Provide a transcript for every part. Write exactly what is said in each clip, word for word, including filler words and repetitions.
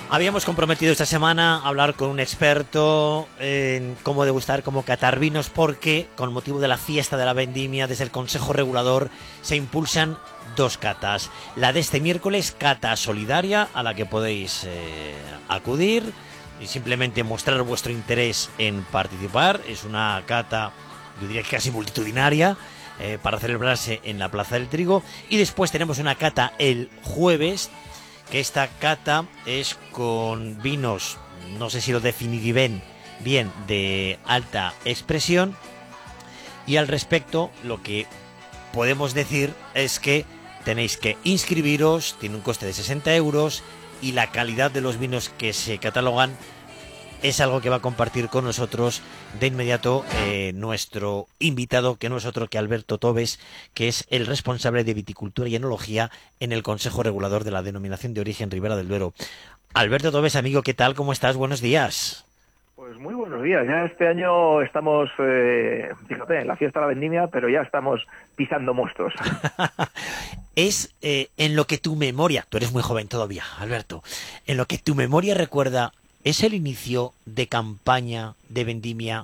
Habíamos comprometido esta semana hablar con un experto en cómo degustar, cómo catar vinos, porque con motivo de la fiesta de la vendimia, desde el Consejo Regulador se impulsan dos catas. La de este miércoles, cata solidaria, a la que podéis eh, acudir y simplemente mostrar vuestro interés en participar. Es una cata, yo diría que casi multitudinaria, eh, para celebrarse en la Plaza del Trigo. Y después tenemos una cata el jueves, que esta cata es con vinos, no sé si lo definiré bien, bien, de alta expresión. Y al respecto, lo que podemos decir es que tenéis que inscribiros, tiene un coste de sesenta euros, y la calidad de los vinos que se catalogan es algo que va a compartir con nosotros de inmediato eh, nuestro invitado, que no es otro que Alberto Tobes, que es el responsable de viticultura y enología en el Consejo Regulador de la Denominación de Origen Ribera del Duero. Alberto Tobes, amigo, ¿qué tal? ¿Cómo estás? Buenos días. Pues muy buenos días. Ya este año estamos, eh, fíjate, en la fiesta de la vendimia, pero ya estamos pisando monstruos. Es eh, en lo que tu memoria, tú eres muy joven todavía, Alberto, en lo que tu memoria recuerda, ¿es el inicio de campaña de vendimia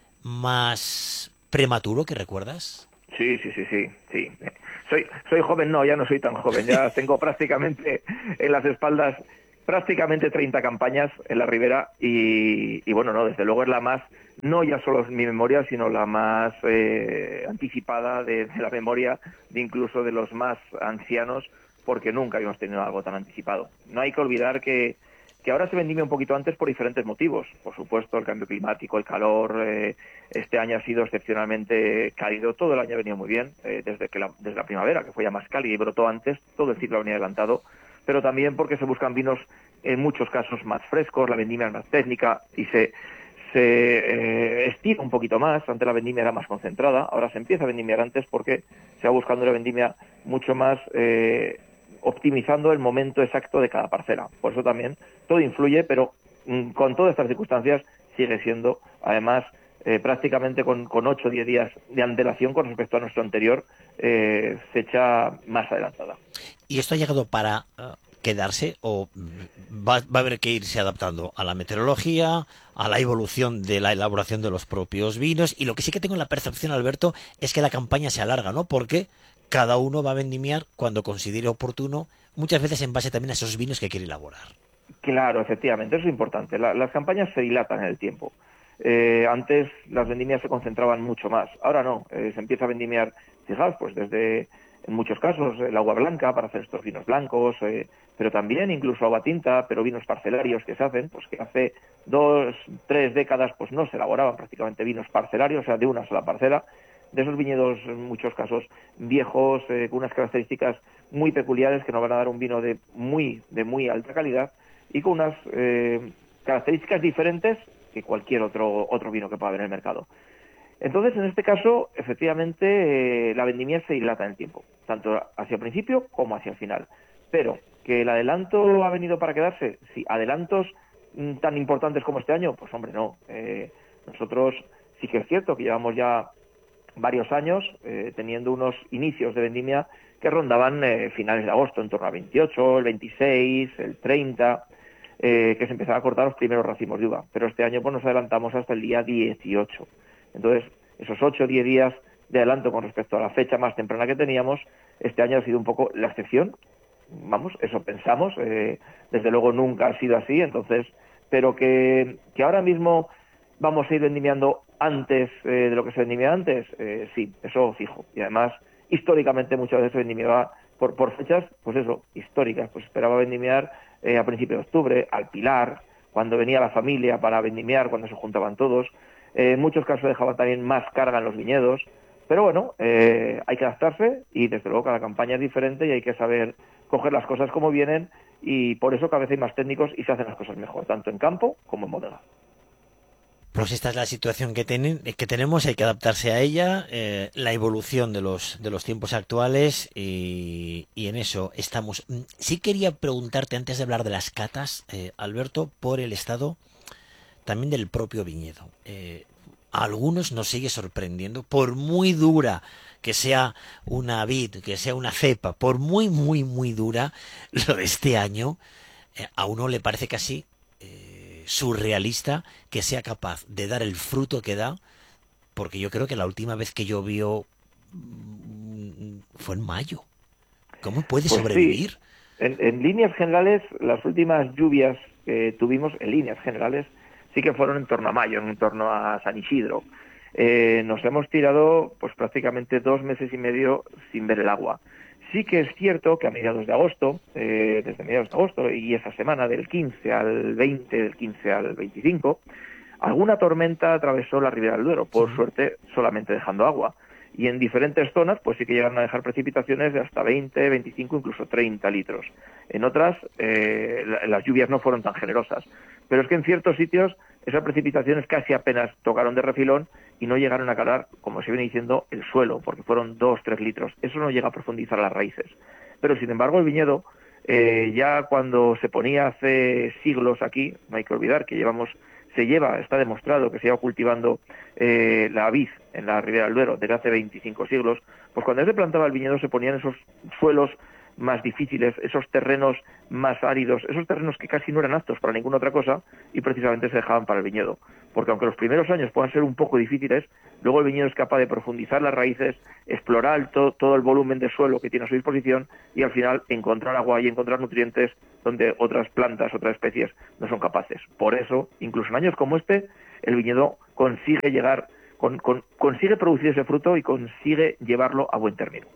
más prematuro que recuerdas? Sí, sí, sí, sí, sí. Soy, soy joven, no, ya no soy tan joven. Ya tengo prácticamente en las espaldas prácticamente treinta campañas en la Ribera y, y bueno, no, desde luego es la más, no ya solo es mi memoria, sino la más eh, anticipada de, de la memoria de incluso de los más ancianos, porque nunca habíamos tenido algo tan anticipado. No hay que olvidar que que ahora se vendimia un poquito antes por diferentes motivos. Por supuesto, el cambio climático, el calor, eh, este año ha sido excepcionalmente cálido, todo el año ha venido muy bien, eh, desde que la, desde la primavera, que fue ya más cálida y brotó antes, todo el ciclo ha venido adelantado, pero también porque se buscan vinos en muchos casos más frescos, la vendimia es más técnica y se, se eh, estira un poquito más. Antes la vendimia era más concentrada, ahora se empieza a vendimiar antes porque se va buscando una vendimia mucho más Eh, optimizando el momento exacto de cada parcela. Por eso también todo influye, pero mmm, con todas estas circunstancias sigue siendo, además, eh, prácticamente con, con ocho o diez días de antelación con respecto a nuestro anterior, eh, fecha más adelantada. ¿Y esto ha llegado para uh, quedarse o va, va a haber que irse adaptando a la meteorología, a la evolución de la elaboración de los propios vinos? Y lo que sí que tengo en la percepción, Alberto, es que la campaña se alarga, ¿no? Porque cada uno va a vendimiar cuando considere oportuno, muchas veces en base también a esos vinos que quiere elaborar. Claro, efectivamente, eso es importante. La, las campañas se dilatan en el tiempo. Eh, antes las vendimias se concentraban mucho más, ahora no, eh, se empieza a vendimiar, fijaos, pues desde, en muchos casos, el agua blanca para hacer estos vinos blancos, eh, pero también incluso agua tinta, pero vinos parcelarios que se hacen, pues que hace dos, tres décadas pues no se elaboraban prácticamente vinos parcelarios, o sea, de una sola parcela, de esos viñedos en muchos casos viejos, eh, con unas características muy peculiares que nos van a dar un vino de muy, de muy alta calidad y con unas eh, características diferentes que cualquier otro otro vino que pueda haber en el mercado. Entonces, en este caso, efectivamente, eh, la vendimia se dilata en el tiempo, tanto hacia el principio como hacia el final. Pero, ¿que el adelanto ha venido para quedarse? Sí, adelantos mm, tan importantes como este año, pues hombre, no. Eh, nosotros sí que es cierto que llevamos ya varios años eh, teniendo unos inicios de vendimia que rondaban eh, finales de agosto, en torno al veintiocho, el veintiséis, el treinta, eh, que se empezaban a cortar los primeros racimos de uva. Pero este año pues nos adelantamos hasta el día dieciocho. Entonces, esos ocho o diez días de adelanto con respecto a la fecha más temprana que teníamos, este año ha sido un poco la excepción. Vamos, eso pensamos. Eh, desde luego nunca ha sido así, entonces, pero que, que ahora mismo vamos a ir vendimiando antes eh, de lo que se vendimia antes, eh, sí, eso fijo. Y además, históricamente muchas veces se vendimiaba por, por fechas, pues eso, históricas. Pues esperaba vendimiar eh, a principios de octubre, al Pilar, cuando venía la familia para vendimiar, cuando se juntaban todos. Eh, en muchos casos dejaban también más carga en los viñedos. Pero bueno, eh, hay que adaptarse y desde luego cada campaña es diferente y hay que saber coger las cosas como vienen y por eso cada vez hay más técnicos y se hacen las cosas mejor, tanto en campo como en bodega. Pues esta es la situación que, ten, que tenemos, hay que adaptarse a ella, eh, la evolución de los de los tiempos actuales y, y en eso estamos. Sí quería preguntarte antes de hablar de las catas, eh, Alberto, por el estado también del propio viñedo. Eh, a algunos nos sigue sorprendiendo, por muy dura que sea una vid, que sea una cepa, por muy, muy, muy dura, lo de este año. eh, a uno le parece casi eh, surrealista que sea capaz de dar el fruto que da, porque yo creo que la última vez que llovió mm, fue en mayo. ¿Cómo puede Pues sobrevivir? sí, en, en líneas generales, las últimas lluvias que tuvimos, en líneas generales, sí que fueron en torno a mayo, en torno a San Isidro. Eh, nos hemos tirado pues prácticamente dos meses y medio sin ver el agua. Sí que es cierto que a mediados de agosto, eh, desde mediados de agosto y esa semana del quince al veinte, del quince al veinticinco, alguna tormenta atravesó la Ribera del Duero, por Sí. suerte solamente dejando agua. Y en diferentes zonas pues sí que llegaron a dejar precipitaciones de hasta veinte, veinticinco, incluso treinta litros. En otras eh, la, las lluvias no fueron tan generosas. Pero es que en ciertos sitios esas precipitaciones casi apenas tocaron de refilón y no llegaron a calar, como se viene diciendo, el suelo, porque fueron dos, tres litros. Eso no llega a profundizar las raíces. Pero sin embargo el viñedo, eh, ya cuando se ponía hace siglos aquí, no hay que olvidar que llevamos se lleva, está demostrado que se lleva cultivando eh, la vid en la Ribera del Duero desde hace veinticinco siglos, pues cuando se plantaba el viñedo se ponían esos suelos más difíciles, esos terrenos más áridos, esos terrenos que casi no eran aptos para ninguna otra cosa y precisamente se dejaban para el viñedo. Porque aunque los primeros años puedan ser un poco difíciles, luego el viñedo es capaz de profundizar las raíces, explorar to- todo el volumen de suelo que tiene a su disposición y al final encontrar agua y encontrar nutrientes donde otras plantas, otras especies no son capaces. Por eso, incluso en años como este, el viñedo consigue llegar, con, con, consigue producir ese fruto y consigue llevarlo a buen término.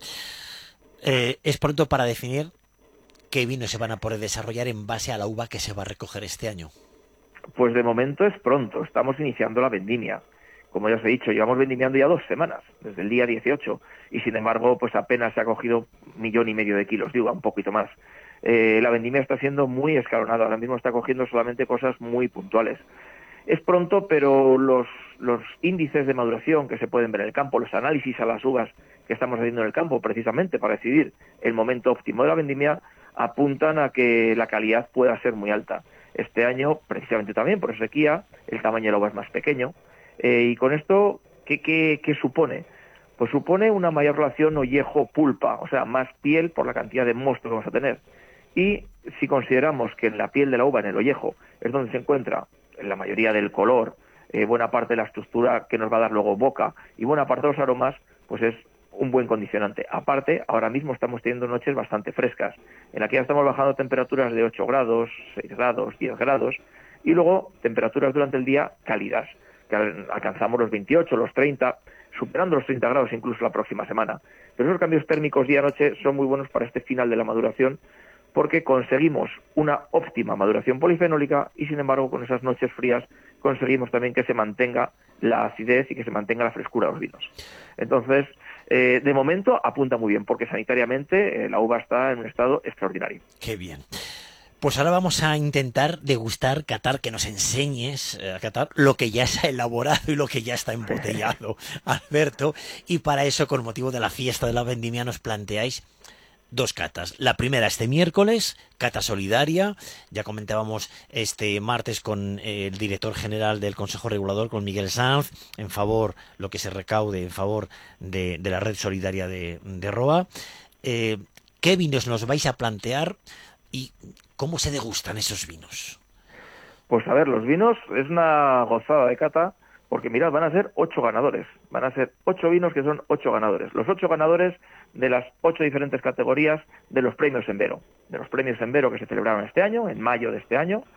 Eh, es pronto para definir qué vinos se van a poder desarrollar en base a la uva que se va a recoger este año. Pues de momento es pronto, estamos iniciando la vendimia. Como ya os he dicho, llevamos vendimiando ya dos semanas, desde el día dieciocho, y sin embargo, pues apenas se ha cogido un millón y medio de kilos de uva, un poquito más. Eh, la vendimia está siendo muy escalonada, ahora mismo está cogiendo solamente cosas muy puntuales. Es pronto, pero los, los índices de maduración que se pueden ver en el campo, los análisis a las uvas que estamos haciendo en el campo, precisamente para decidir el momento óptimo de la vendimia, apuntan a que la calidad pueda ser muy alta. Este año, precisamente también por sequía, el tamaño de la uva es más pequeño. Eh, y con esto, ¿qué, qué, ¿qué supone? Pues supone una mayor relación ollejo-pulpa, o sea, más piel por la cantidad de mosto que vamos a tener. Y si consideramos que en la piel de la uva, en el ollejo, es donde se encuentra la mayoría del color, eh, buena parte de la estructura que nos va a dar luego boca y buena parte de los aromas, pues es un buen condicionante. Aparte, ahora mismo estamos teniendo noches bastante frescas, en la que ya estamos bajando temperaturas de ocho grados, seis grados, diez grados, y luego temperaturas durante el día cálidas, que alcanzamos los veintiocho, los treinta, superando los treinta grados incluso la próxima semana. Pero esos cambios térmicos día-noche son muy buenos para este final de la maduración, porque conseguimos una óptima maduración polifenólica y, sin embargo, con esas noches frías conseguimos también que se mantenga la acidez y que se mantenga la frescura de los vinos. Entonces, eh, de momento apunta muy bien, porque sanitariamente eh, la uva está en un estado extraordinario. Qué bien. Pues ahora vamos a intentar degustar, catar, que nos enseñes a catar lo que ya se ha elaborado y lo que ya está embotellado, Alberto. Y para eso, con motivo de la fiesta de la vendimia, nos planteáis dos catas. La primera este miércoles, cata solidaria. Ya comentábamos este martes con el director general del Consejo Regulador, con Miguel Sanz, en favor, lo que se recaude en favor de, de la red solidaria de, de Roa. Eh, ¿Qué vinos nos vais a plantear y cómo se degustan esos vinos? Pues a ver, los vinos es una gozada de cata, porque mirad, van a ser ocho ganadores, van a ser ocho vinos que son ocho ganadores, los ocho ganadores de las ocho diferentes categorías de los premios Envero, de los premios Envero que se celebraron este año, en mayo de este año.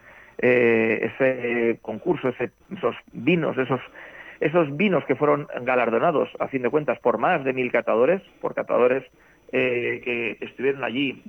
Eh, ese concurso, ese, esos vinos, esos, esos vinos que fueron galardonados, a fin de cuentas, por más de mil catadores, por catadores eh, que estuvieron allí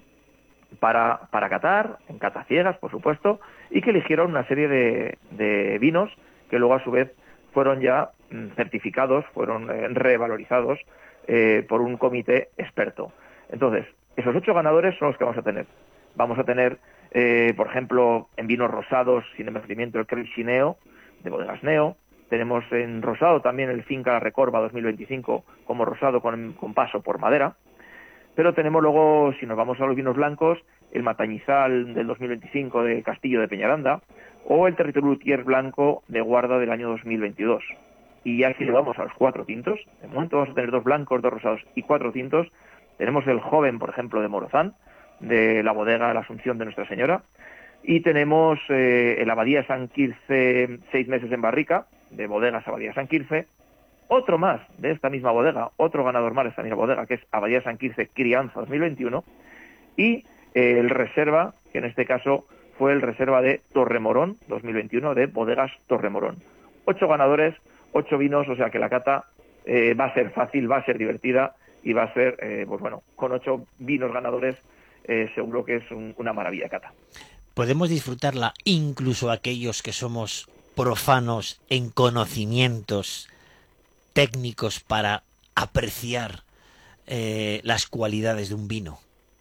para, para catar, en catas ciegas, por supuesto, y que eligieron una serie de, de vinos que luego a su vez fueron ya certificados, fueron eh, revalorizados eh, por un comité experto. Entonces, esos ocho ganadores son los que vamos a tener. Vamos a tener, eh, por ejemplo, en vinos rosados sin envejecimiento el Creu Chineo de Bodegas Neo. Tenemos en rosado también el Finca La Recorva dos mil veinticinco como rosado con, con paso por madera. Pero tenemos luego, si nos vamos a los vinos blancos, el Matañizal del dos mil veinticinco de Castillo de Peñaranda o el Territorio Lutier Blanco de Guarda del año dos mil veintidós. Y ya si le vamos a los cuatro tintos, de momento vamos a tener dos blancos, dos rosados y cuatro tintos. Tenemos el Joven, por ejemplo, de Morozán, de la bodega La Asunción de Nuestra Señora. Y tenemos eh, el Abadía San Quirce, seis meses en barrica, de bodegas Abadía San Quirce. Otro más de esta misma bodega, otro ganador más de esta misma bodega, que es Abadía San Quirce Crianza dos mil veintiuno. Y eh, el reserva, que en este caso fue el reserva de Torremorón dos mil veintiuno, de bodegas Torremorón. Ocho ganadores, ocho vinos, o sea que la cata eh, va a ser fácil, va a ser divertida y va a ser, eh, pues bueno, con ocho vinos ganadores, eh, seguro que es un, una maravilla cata. Podemos disfrutarla incluso aquellos que somos profanos en conocimientos técnicos para apreciar eh, las cualidades de un vino.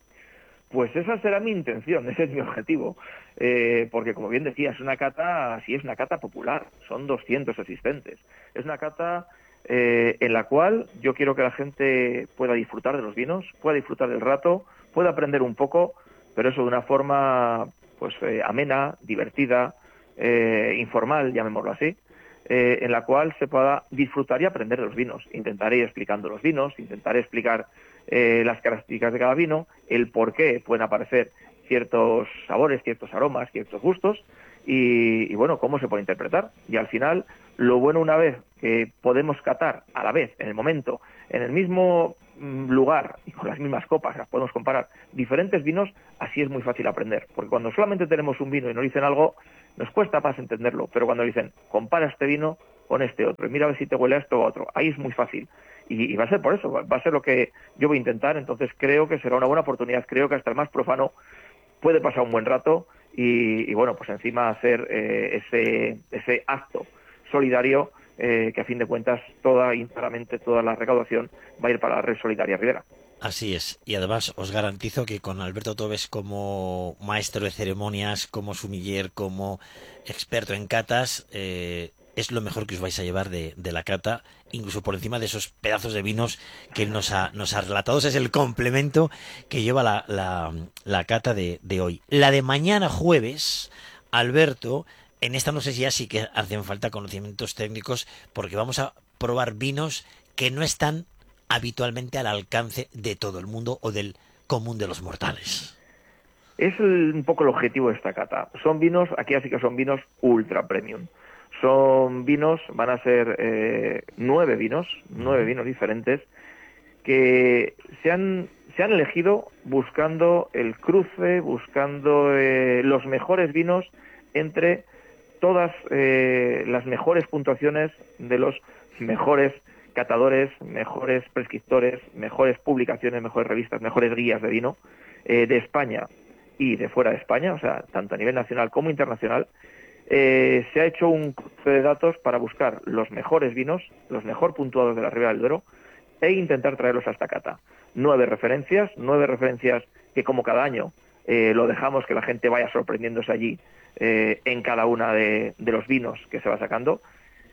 Pues esa será mi intención, ese es mi objetivo, eh, porque como bien decía, es una cata, sí es una cata popular, son doscientos asistentes, es una cata eh, en la cual yo quiero que la gente pueda disfrutar de los vinos, pueda disfrutar del rato, pueda aprender un poco, pero eso de una forma pues eh, amena, divertida, eh, informal, llamémoslo así, eh, en la cual se pueda disfrutar y aprender de los vinos. Intentaré ir explicando los vinos, intentaré explicar eh, las características de cada vino, el por qué pueden aparecer ciertos sabores, ciertos aromas, ciertos gustos, y, y bueno, cómo se puede interpretar. Y al final, lo bueno una vez que podemos catar a la vez, en el momento, en el mismo lugar y con las mismas copas, las podemos comparar diferentes vinos, así es muy fácil aprender, porque cuando solamente tenemos un vino y nos dicen algo, nos cuesta más entenderlo, pero cuando dicen, compara este vino con este otro, y mira a ver si te huele a esto o a otro, ahí es muy fácil, y, y va a ser por eso, va a ser lo que yo voy a intentar, entonces creo que será una buena oportunidad, creo que hasta el más profano puede pasar un buen rato, y, y bueno, pues encima hacer eh, ese, ese acto solidario, Eh, que a fin de cuentas toda íntegramente toda la recaudación va a ir para la Red Solidaria Ribera. Así es, y además os garantizo que con Alberto Tobes como maestro de ceremonias, como sumiller, como experto en catas, eh, es lo mejor que os vais a llevar de, de la cata, incluso por encima de esos pedazos de vinos que él nos ha, nos ha relatado. Ese es el complemento que lleva la, la, la cata de, de hoy. La de mañana jueves, Alberto, en esta no sé si ya sí que hacen falta conocimientos técnicos, porque vamos a probar vinos que no están habitualmente al alcance de todo el mundo o del común de los mortales. Es el, un poco el objetivo de esta cata. Son vinos, aquí así que son vinos ultra premium. Son vinos, van a ser eh, nueve vinos, nueve vinos diferentes, que se han, se han elegido buscando el cruce, buscando eh, los mejores vinos entre todas eh, las mejores puntuaciones de los mejores catadores, mejores prescriptores, mejores publicaciones, mejores revistas, mejores guías de vino eh, de España y de fuera de España, o sea, tanto a nivel nacional como internacional. Eh, se ha hecho un cruce de datos para buscar los mejores vinos, los mejor puntuados de la Ribera del Duero e intentar traerlos a esta cata. Nueve referencias, nueve referencias que como cada año eh, lo dejamos que la gente vaya sorprendiéndose allí Eh, en cada una de, de los vinos que se va sacando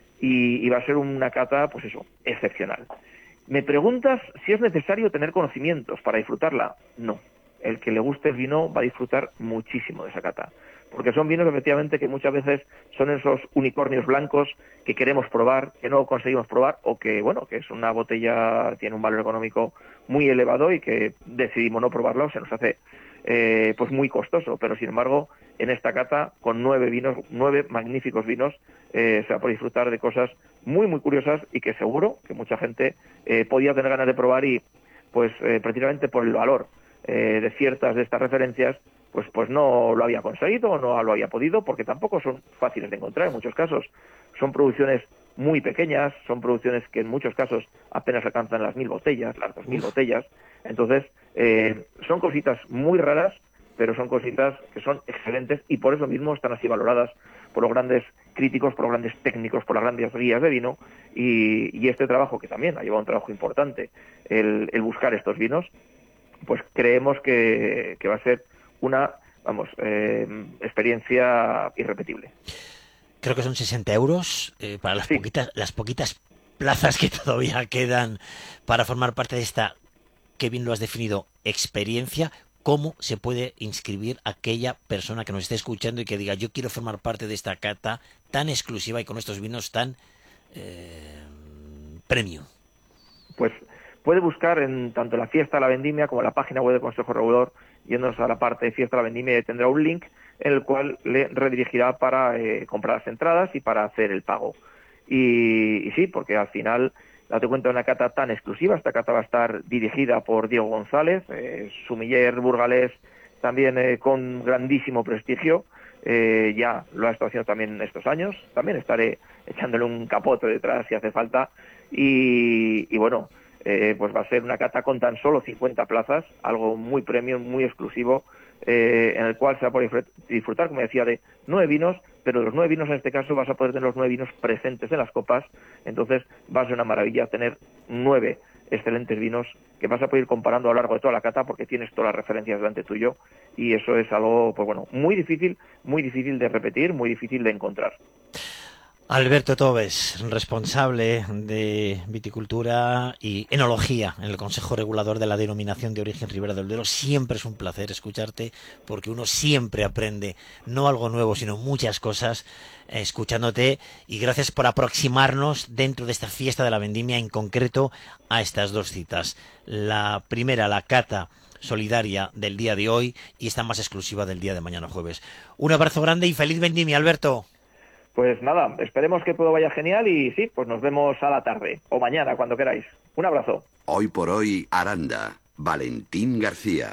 y, y va a ser una cata, pues eso, excepcional. ¿Me preguntas si es necesario tener conocimientos para disfrutarla? No. El que le guste el vino va a disfrutar muchísimo de esa cata, porque son vinos efectivamente que muchas veces son esos unicornios blancos que queremos probar, que no conseguimos probar, o que, bueno, que es una botella, tiene un valor económico muy elevado y que decidimos no probarla o se nos hace eh, pues muy costoso, pero sin embargo en esta cata con nueve vinos, nueve magníficos vinos, eh, se va a poder disfrutar de cosas muy muy curiosas y que seguro que mucha gente eh, podía tener ganas de probar y pues eh, precisamente por el valor eh, de ciertas de estas referencias pues pues no lo había conseguido o no lo había podido, porque tampoco son fáciles de encontrar en muchos casos. Son producciones muy pequeñas, son producciones que en muchos casos apenas alcanzan las mil botellas, las dos mil botellas. Entonces, eh, son cositas muy raras, pero son cositas que son excelentes y por eso mismo están así valoradas por los grandes críticos, por los grandes técnicos, por las grandes guías de vino. Y, y este trabajo, que también ha llevado un trabajo importante, el, el buscar estos vinos, pues creemos que, que va a ser una, vamos, eh, experiencia irrepetible. Creo que son sesenta euros eh, para las, sí. poquitas, las poquitas plazas que todavía quedan para formar parte de esta, que bien lo has definido, experiencia. ¿Cómo se puede inscribir aquella persona que nos esté escuchando y que diga, yo quiero formar parte de esta cata tan exclusiva y con estos vinos tan eh, premium? Pues puede buscar en tanto la fiesta de la vendimia como la página web del Consejo Regulador, yéndonos a la parte de fiesta de la vendimia, y tendrá un link en el cual le redirigirá para eh, comprar las entradas y para hacer el pago. Y, y sí, porque al final, date cuenta de una cata tan exclusiva. Esta cata va a estar dirigida por Diego González, eh, sumiller burgalés, también eh, con grandísimo prestigio. Eh, ya lo ha estado haciendo también estos años. También estaré echándole un capote detrás si hace falta. Y, y bueno, eh, pues va a ser una cata con tan solo cincuenta plazas, algo muy premium, muy exclusivo, eh, en el cual se va a poder disfrutar, como decía, de nueve vinos, pero los nueve vinos en este caso vas a poder tener los nueve vinos presentes en las copas. Entonces va a ser una maravilla tener nueve excelentes vinos que vas a poder ir comparando a lo largo de toda la cata, porque tienes todas las referencias delante tuyo, y eso es algo, pues bueno, muy difícil, muy difícil de repetir, muy difícil de encontrar. Alberto Tobes, responsable de viticultura y enología en el Consejo Regulador de la Denominación de Origen Ribera del Duero. Siempre es un placer escucharte, porque uno siempre aprende, no algo nuevo, sino muchas cosas eh, escuchándote, y gracias por aproximarnos dentro de esta fiesta de la vendimia, en concreto a estas dos citas. La primera, la cata solidaria del día de hoy, y esta más exclusiva del día de mañana jueves. Un abrazo grande y feliz vendimia, Alberto. Pues nada, esperemos que todo vaya genial, y sí, pues nos vemos a la tarde o mañana, cuando queráis. Un abrazo. Hoy por hoy, Aranda. Valentín García.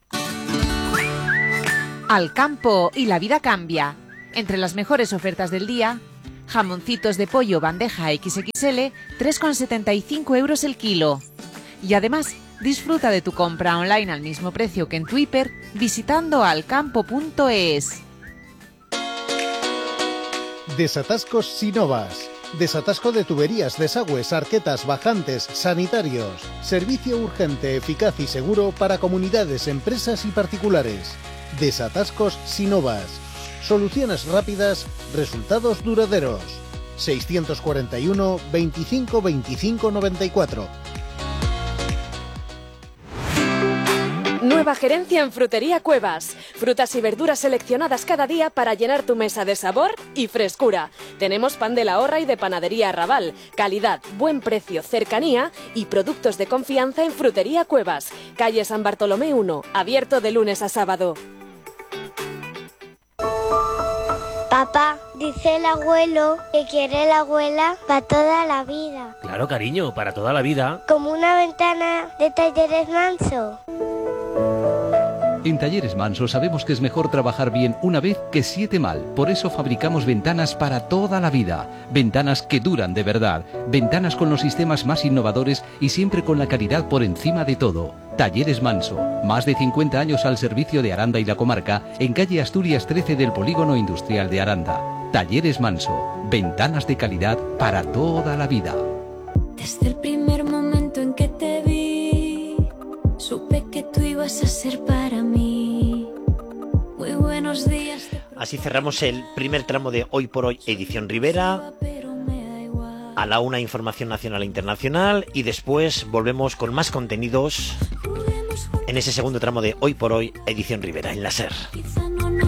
Al campo y la vida cambia. Entre las mejores ofertas del día, jamoncitos de pollo bandeja equis equis ele, tres con setenta y cinco euros el kilo. Y además, disfruta de tu compra online al mismo precio que en tu hiper visitando alcampo punto es. Desatascos Sinovas. Desatasco de tuberías, desagües, arquetas, bajantes, sanitarios. Servicio urgente, eficaz y seguro para comunidades, empresas y particulares. Desatascos Sinovas. Soluciones rápidas, resultados duraderos. seiscientos cuarenta y uno, veinticinco, veinticinco, noventa y cuatro. Nueva gerencia en Frutería Cuevas. Frutas y verduras seleccionadas cada día para llenar tu mesa de sabor y frescura. Tenemos pan de la Horra y de Panadería Raval. Calidad, buen precio, cercanía y productos de confianza en Frutería Cuevas. Calle San Bartolomé uno, abierto de lunes a sábado. Papá, dice el abuelo que quiere la abuela para toda la vida. Claro, cariño, para toda la vida. Como una ventana de Talleres Manso. En Talleres Manso sabemos que es mejor trabajar bien una vez que siete mal. Por eso fabricamos ventanas para toda la vida. Ventanas que duran de verdad. Ventanas con los sistemas más innovadores y siempre con la calidad por encima de todo. Talleres Manso. Más de cincuenta años al servicio de Aranda y la comarca, en calle Asturias trece del Polígono Industrial de Aranda. Talleres Manso. Ventanas de calidad para toda la vida. Desde el primer momento en que te vi, supe que tú ibas a ser para mí. Muy buenos días. Así cerramos el primer tramo de Hoy por Hoy, edición Ribera. A la una, información nacional e internacional, y después volvemos con más contenidos en ese segundo tramo de Hoy por Hoy, edición Ribera, en la SER.